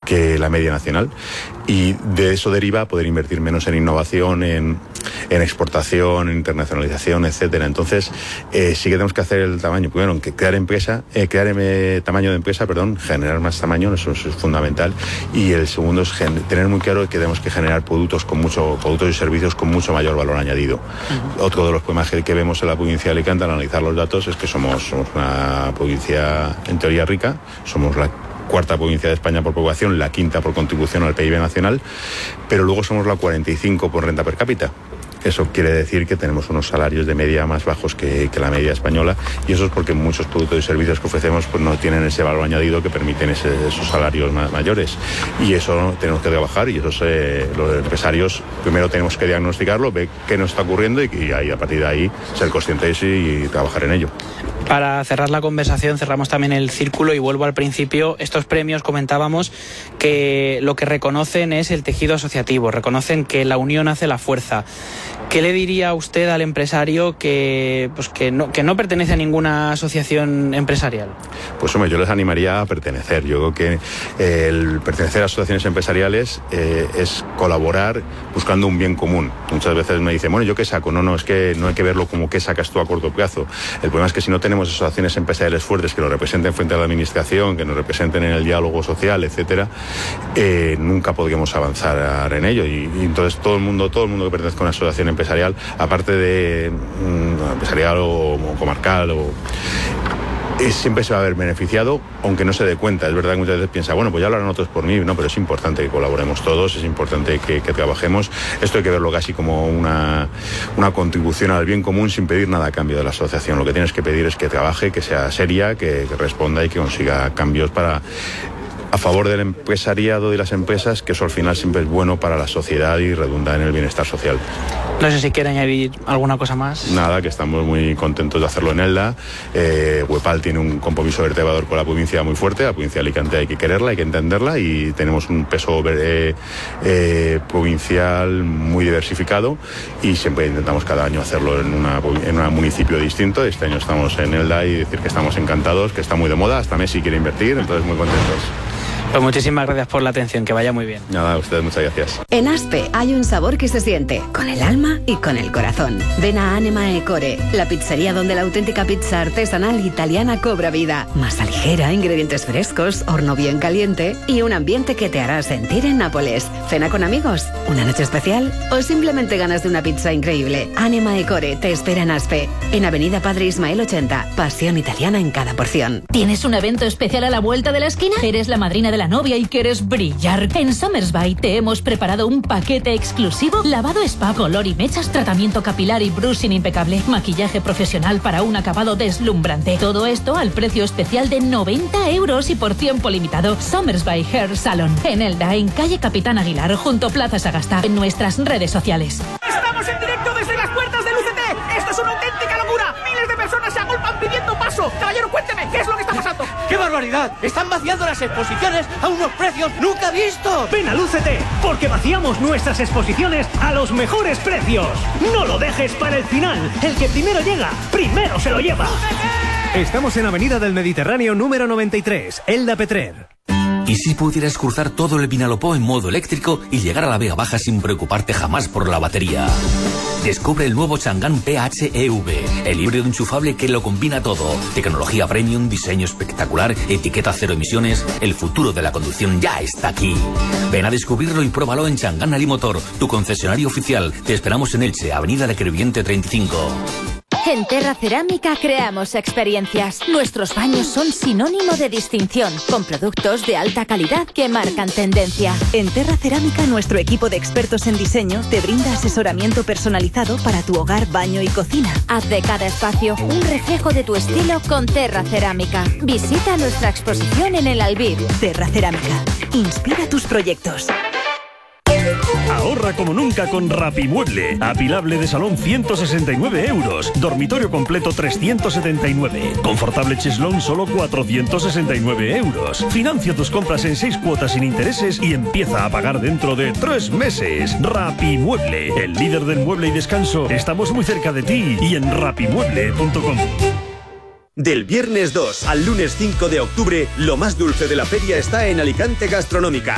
que la media nacional, y de eso deriva poder invertir menos en innovación, en exportación, en internacionalización, etcétera. Entonces, sí que tenemos que hacer el tamaño. Primero, crear tamaño de empresa, generar más tamaño, eso es fundamental. Y el segundo es tener muy claro que tenemos que generar productos y servicios con mucho mayor valor añadido. Otro de los problemas que vemos en la provincia de Alicante al analizar los datos es que somos una provincia en teoría rica, somos la cuarta provincia de España por población, la quinta por contribución al PIB nacional, pero luego somos la 45 por renta per cápita. Eso quiere decir que tenemos unos salarios de media más bajos que la media española, y eso es porque muchos productos y servicios que ofrecemos pues no tienen ese valor añadido que permiten esos salarios mayores, y eso tenemos que trabajar, y eso los empresarios primero tenemos que diagnosticarlo, ver qué nos está ocurriendo y ahí, a partir de ahí ser conscientes y trabajar en ello. Para cerrar la conversación, cerramos también el círculo y vuelvo al principio. Estos premios, comentábamos que lo que reconocen es el tejido asociativo, reconocen que la unión hace la fuerza. ¿Qué le diría usted al empresario que no pertenece a ninguna asociación empresarial? Pues hombre, yo les animaría a pertenecer. Yo creo que el pertenecer a asociaciones empresariales es colaborar buscando un bien común. Muchas veces me dicen, bueno, ¿yo qué saco? No, es que no hay que verlo como qué sacas tú a corto plazo. El problema es que si no tenemos asociaciones empresariales fuertes que nos representen frente a la administración, que nos representen en el diálogo social, etcétera, nunca podríamos avanzar en ello. Y entonces todo el mundo que pertenezca a una asociación empresarial, aparte de empresarial o comarcal siempre se va a ver beneficiado, aunque no se dé cuenta. Es verdad que muchas veces piensa, bueno, pues ya lo harán otros por mí, no, pero es importante que colaboremos todos, es importante que trabajemos. Esto hay que verlo casi como una contribución al bien común sin pedir nada a cambio de la asociación. Lo que tienes que pedir es que trabaje, que sea seria, que responda y que consiga cambios a favor del empresariado y las empresas, que eso al final siempre es bueno para la sociedad y redunda en el bienestar social. No sé si quiere añadir alguna cosa más. Nada, que estamos muy contentos de hacerlo en Elda. Huepal tiene un compromiso vertebrador con la provincia muy fuerte. La provincia de Alicante hay que quererla, hay que entenderla, y tenemos un peso provincial muy diversificado, y siempre intentamos cada año hacerlo en un municipio distinto. Este año estamos en Elda y decir que estamos encantados, que está muy de moda, hasta Messi quiere invertir, entonces muy contentos. Pues muchísimas gracias por la atención, que vaya muy bien. Nada, a ustedes muchas gracias. En Aspe hay un sabor que se siente con el alma y con el corazón. Ven a Anima e Core, la pizzería donde la auténtica pizza artesanal italiana cobra vida. Masa ligera, ingredientes frescos, horno bien caliente y un ambiente que te hará sentir en Nápoles. ¿Cena con amigos? ¿Una noche especial? ¿O simplemente ganas de una pizza increíble? Anima e Core te espera en Aspe, en Avenida Padre Ismael 80. Pasión italiana en cada porción. ¿Tienes un evento especial a la vuelta de la esquina? ¿Eres la madrina de la novia y quieres brillar? En Somersby te hemos preparado un paquete exclusivo: lavado spa, color y mechas, tratamiento capilar y brushing impecable, maquillaje profesional para un acabado deslumbrante. Todo esto al precio especial de 90 euros y por tiempo limitado. Somersby Hair Salon, en Elda, en calle Capitán Aguilar, junto a Plaza Sagasta, en nuestras redes sociales. ¡Estamos en directo desde las puertas del UCT! ¡Esto es una auténtica locura! ¡Miles de personas se agolpan pidiendo paso! Caballero, cuénteme, ¿qué es lo que está pasando? ¡Qué barbaridad! ¡Están vaciando las exposiciones a unos precios nunca vistos! Ven al UCT, porque vaciamos nuestras exposiciones a los mejores precios. No lo dejes para el final. El que primero llega, primero se lo lleva. ¡UCT! Estamos en Avenida del Mediterráneo número 93, Elda Petrer. ¿Y si pudieras cruzar todo el Vinalopó en modo eléctrico y llegar a la Vega Baja sin preocuparte jamás por la batería? Descubre el nuevo Chang'an PHEV, el híbrido enchufable que lo combina todo. Tecnología premium, diseño espectacular, etiqueta cero emisiones. El futuro de la conducción ya está aquí. Ven a descubrirlo y pruébalo en Chang'an Alimotor, tu concesionario oficial. Te esperamos en Elche, Avenida La Crevillente 35. En Terra Cerámica creamos experiencias. Nuestros baños son sinónimo de distinción, con productos de alta calidad que marcan tendencia. En Terra Cerámica, nuestro equipo de expertos en diseño te brinda asesoramiento personalizado para tu hogar, baño y cocina. Haz de cada espacio un reflejo de tu estilo con Terra Cerámica. Visita nuestra exposición en el Albir. Terra Cerámica. Inspira tus proyectos. Ahorra como nunca con Rapimueble. Apilable de salón 169 euros. Dormitorio completo 379. Confortable cheslón solo 469 euros. Financia tus compras en 6 cuotas sin intereses y empieza a pagar dentro de 3 meses. Rapimueble, el líder del mueble y descanso. Estamos muy cerca de ti y en rapimueble.com. Del viernes 2 al lunes 5 de octubre, lo más dulce de la feria está en Alicante Gastronómica.